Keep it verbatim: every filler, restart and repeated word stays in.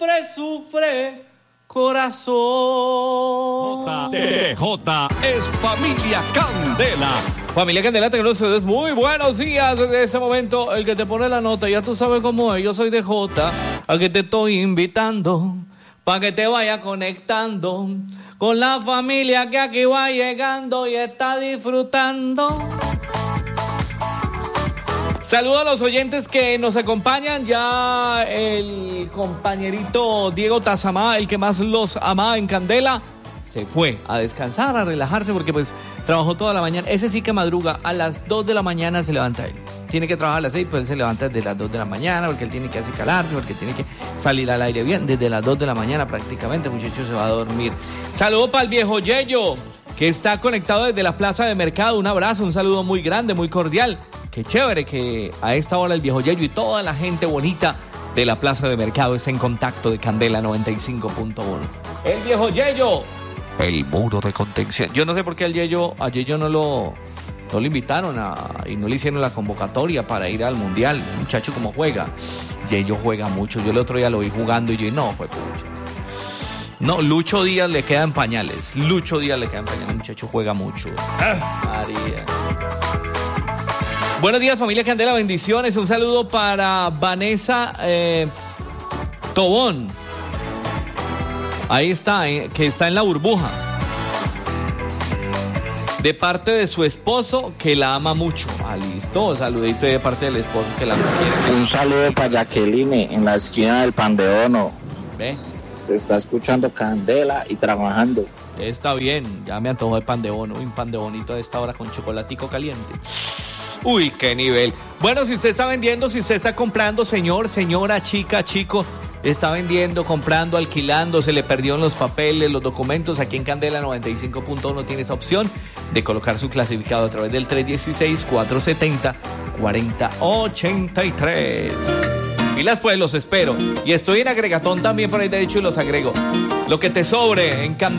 Sufre, sufre, corazón. J D J es Familia Candela. Familia Candela, tengan ustedes muy buenos días. Desde este momento, el que te pone la nota, ya tú sabes cómo es. Yo soy de J, al que te estoy invitando, para que te vaya conectando con la familia que aquí va llegando y está disfrutando. Saludos a los oyentes que nos acompañan. Ya el compañerito Diego Tazamá, el que más los ama en Candela, se fue a descansar, a relajarse, porque pues trabajó toda la mañana. Ese sí que madruga, a las dos de la mañana se levanta él. Tiene que trabajar a las seis, pues él se levanta desde las dos de la mañana, porque él tiene que acicalarse, porque tiene que salir al aire bien. Desde las dos de la mañana prácticamente, el muchacho se va a dormir. Saludos para el viejo Yello, que está conectado desde la plaza de mercado. Un abrazo, un saludo muy grande, muy cordial. Qué chévere que a esta hora el viejo Yello y toda la gente bonita de la plaza de mercado está en contacto de Candela noventa y cinco punto uno. El viejo Yello, el muro de contención. Yo no sé por qué al Yello, a Yello no lo, no lo invitaron a, y no le hicieron la convocatoria para ir al mundial. Muchacho, ¿cómo juega? Yello juega mucho. Yo el otro día lo vi jugando y yo, no, fue pucho. No, Lucho Díaz le queda en pañales. Lucho Díaz le queda en pañales. El muchacho juega mucho. Ah, María. Buenos días, familia Candela, bendiciones. Un saludo para Vanessa eh, Tobón. Ahí está, eh, que está en la burbuja. De parte de su esposo, que la ama mucho. Ah, listo, saludito de parte del esposo que la ama. Un saludo para Jacqueline en la esquina del Pan de Ono. ¿Ve? Se está escuchando Candela y trabajando. Está bien, ya me antojó de pan de bono, un pan de bonito a esta hora con chocolatico caliente. Uy, qué nivel. Bueno, si usted está vendiendo, si usted está comprando, señor, señora, chica, chico, está vendiendo, comprando, alquilando, se le perdieron los papeles, los documentos, aquí en Candela noventa y cinco punto uno tiene esa opción de colocar su clasificado a través del tres uno seis, cuatro siete cero, cuatro cero ocho tres. Pilas, pues, los espero. Y estoy en Agregatón también por ahí, de hecho, y los agrego. Lo que te sobre en Candela.